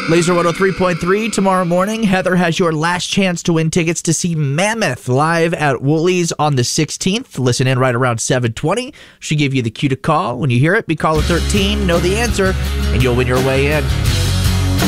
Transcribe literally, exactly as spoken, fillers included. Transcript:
Laser one oh three point three tomorrow morning. Heather has your last chance to win tickets to see Mammoth live at Woolies on the sixteenth. Listen in right around seven twenty. She'll give you the cue to call. When you hear it, be caller thirteen, know the answer, and you'll win your way in.